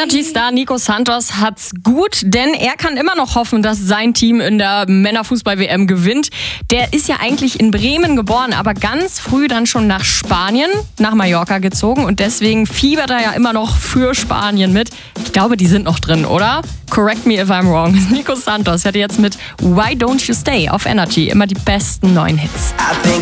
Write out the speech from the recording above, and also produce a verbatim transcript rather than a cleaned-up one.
Energy-Star Nico Santos hat's gut, denn er kann immer noch hoffen, dass sein Team in der Männerfußball-W M gewinnt. Der ist ja eigentlich in Bremen geboren, aber ganz früh dann schon nach Spanien, nach Mallorca gezogen und deswegen fiebert er ja immer noch für Spanien mit. Ich glaube, die sind noch drin, oder? Correct me if I'm wrong. Nico Santos hatte jetzt mit Why Don't You Stay auf Energy immer die besten neuen Hits.